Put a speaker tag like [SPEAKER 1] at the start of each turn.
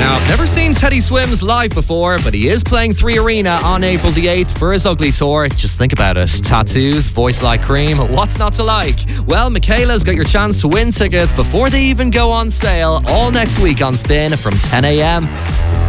[SPEAKER 1] Now, I've never seen Teddy Swims live before, but he is playing 3 Arena on April the 8th for his Ugly Tour. Just think about it. Tattoos, voice like cream, what's not to like? Well, Michaela's got your chance to win tickets before they even go on sale all next week on Spin from 10 a.m.